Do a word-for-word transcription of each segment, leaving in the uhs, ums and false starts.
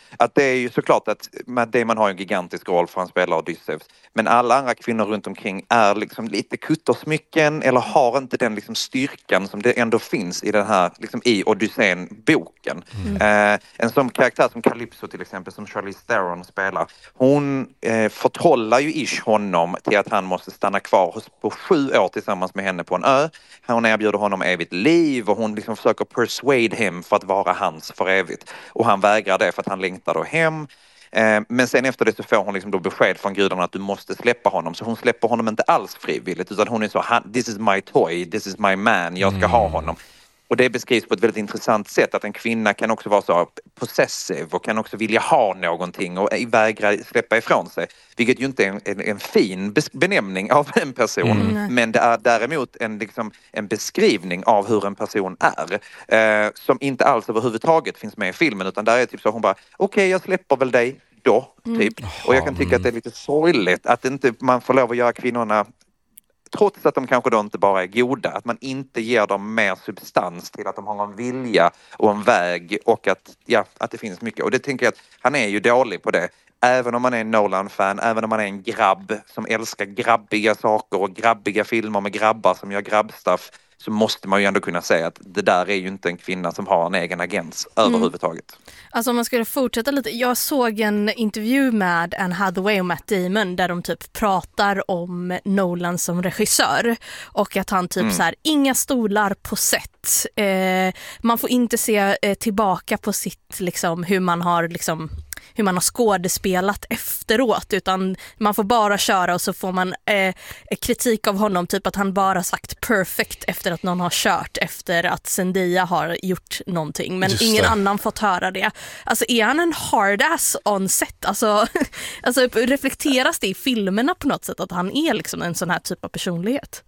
Att det är ju såklart att Matt Damon har en gigantisk roll för han spelar Odysseus. Men alla andra kvinnor runt omkring är liksom lite kuttersmycken eller har inte den liksom styrkan som det ändå finns i den här, liksom i Odysseen-boken. Mm. Eh, en sån karaktär som Calypso till exempel, som Charlize Theron spelar, hon eh, förtrollar ju ish honom till att han måste stanna kvar hos, på sju år tillsammans med henne på en ö. Hon erbjuder honom evigt liv och hon liksom försöker persuade him för att vara hans för evigt. Och han vägrar det för att han längtar då hem. Eh, men sen efter det så får hon liksom då besked från gudarna att du måste släppa honom. Så hon släpper honom inte alls frivilligt, utan hon är så, this is my toy, this is my man, jag ska mm. ha honom. Och det beskrivs på ett väldigt intressant sätt att en kvinna kan också vara så possessive och kan också vilja ha någonting och vägra släppa ifrån sig. Vilket ju inte är en, en, en fin benämning av en person, mm. men det är däremot en, liksom, en beskrivning av hur en person är. Eh, som inte alls överhuvudtaget finns med i filmen, utan där är typ så hon bara, okej okay, jag släpper väl dig då, typ. Mm. Och jag kan tycka att det är lite sorgligt att inte man får lov att göra kvinnorna, trots att de kanske då inte bara är goda, att man inte ger dem mer substans till att de har en vilja och en väg och att, ja, att det finns mycket. Och det tänker jag att han är ju dålig på det. Även om man är en Nolan-fan, även om man är en grabb som älskar grabbiga saker och grabbiga filmer med grabbar som gör grabbstuff, så måste man ju ändå kunna säga att det där är ju inte en kvinna som har en egen agens mm. överhuvudtaget. Alltså om man skulle fortsätta lite, jag såg en intervju med Anne Hathaway och Matt Damon där de typ pratar om Nolan som regissör och att han typ mm. så här, inga stolar på set. Eh, man får inte se eh, tillbaka på sitt liksom, hur man har liksom hur man har skådespelat efteråt, utan man får bara köra och så får man eh, kritik av honom, typ att han bara sagt perfect efter att någon har kört, efter att Zendaya har gjort någonting, men ingen annan fått höra det. Alltså är han en hardass on set? Alltså, alltså reflekteras det i filmerna på något sätt att han är liksom en sån här typ av personlighet?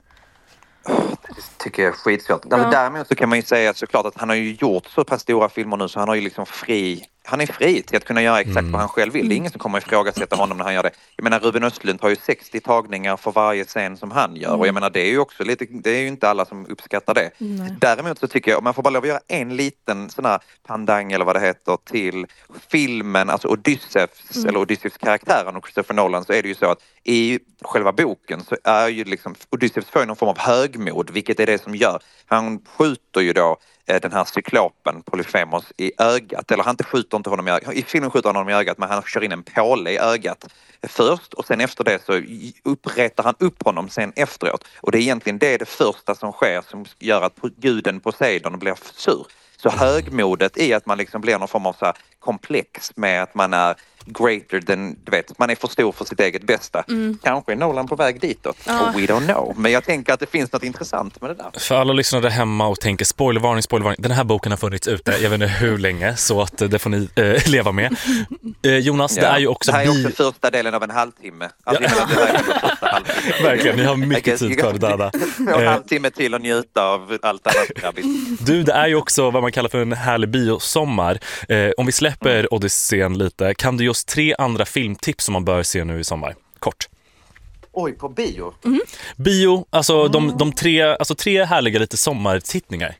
Det tycker jag är skitsvårt. Ja. Alltså, däremot så kan man ju säga såklart att han har ju gjort så pass stora filmer nu så han har ju liksom fri, han är fri till att kunna göra exakt mm. vad han själv vill. Det är ingen som kommer ifrågasätta honom när han gör det. Jag menar, Ruben Östlund har ju sextio tagningar för varje scen som han gör. Mm. Och jag menar, det är ju också lite, det är ju inte alla som uppskattar det. Mm. Däremot så tycker jag, om man får bara lov att göra en liten sån här pandang eller vad det heter till filmen, alltså Odysseus mm. eller Odysseus karaktären och Christopher Nolan, så är det ju så att i själva boken så är ju liksom Odysseus får någon form av högmod, vilket är det som gör. Han skjuter ju då den här cyklopen Polyphemos i ögat, eller han inte skjuter inte honom i ögat. I filmen skjuter han honom i ögat, men han kör in en påle i ögat först och sen efter det så upprättar han upp honom sen efteråt. Och det är egentligen det, det första som sker som gör att guden Poseidon blir sur. Så högmodet i att man liksom blir någon form av så här komplex med att man är greater than, du vet, man är för stor för sitt eget bästa. Mm. Kanske är Nolan på väg ditåt. Ah. We don't know. Men jag tänker att det finns något intressant med det där. För alla lyssnare där hemma och tänker spoilervarning, spoilervarning. Den här boken har funnits ute, jag vet inte hur länge, så att det får ni äh, leva med. Äh, Jonas, ja. det är ju också... Det här är bi- också första delen av en halvtimme. Alltså, ja. det är första halvtimme. Verkligen, ni har mycket tid för det där. Få en halvtimme till att njuta av allt annat grabbigt. Du, det är ju också vad man kallar för en härlig biosommar. Eh, om vi släpper mm. Odysseen lite, kan du just tre andra filmtips som man bör se nu i sommar? Kort. Oj, på bio? Mm. Bio, alltså, mm. de, de tre, alltså tre härliga lite sommartittningar.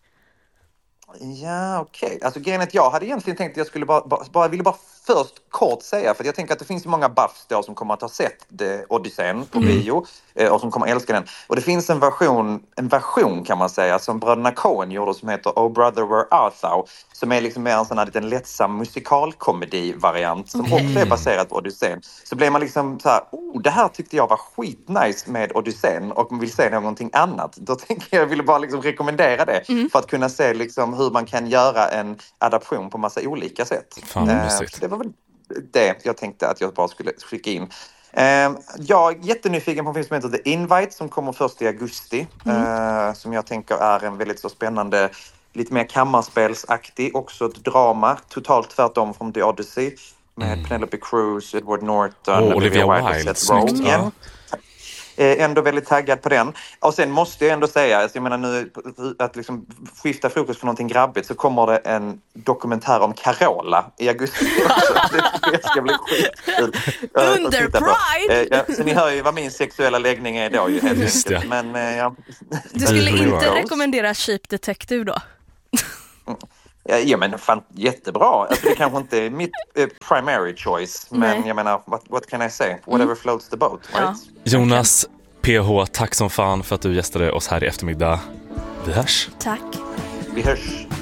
Ja, okej. Okay. Alltså grejen är att jag hade egentligen tänkt att jag skulle bara, bara, bara ville bara först kort säga, för jag tänker att det finns många buffs då som kommer att ha sett det, Odysseen på mm. bio eh, och som kommer att älska den. Och det finns en version, en version kan man säga, som bröderna Coen gjorde som heter Oh Brother Where Art Thou, som är liksom mer en sån här liten lättsam musikalkomedi-variant som mm. också är baserad på Odysseen. Så blir man liksom så här, oh, det här tyckte jag var skitnice med Odysseen och vill se någonting annat. Då tänker jag, jag ville bara liksom rekommendera det mm. för att kunna se liksom hur man kan göra en adaption på massa olika sätt. Fan, uh, det var väl det jag tänkte att jag bara skulle skicka in. Uh, jag är jättenyfiken på en film som heter The Invite som kommer först i augusti. Mm. Uh, som jag tänker är en väldigt så spännande, lite mer kammarspelsaktig, också ett drama, totalt tvärtom från The Odyssey med mm. Penelope Cruz, Edward Norton, oh, Olivia Wilde, Wilde ja. Eh, ändå väldigt taggad på den. Och sen måste jag ändå säga, alltså jag menar nu att liksom skifta fokus för någonting grabbigt, så kommer det en dokumentär om Carola i augusti också. Det ska bli skitkul. Under Pride! Eh, ja, så ni hör ju vad min sexuella läggning är då ju helt Just enkelt. Men eh, ja. Du skulle inte rekommendera Cheap Detective då? Ja, men fan, jättebra. Alltså, det kanske inte är mitt eh, primary choice, men Nej. jag menar, what, what can I say? Whatever mm. floats the boat, right? Ja. Jonas P H, tack som fan för att du gästade oss här i eftermiddag. Vi hörs. Tack. Vi hörs.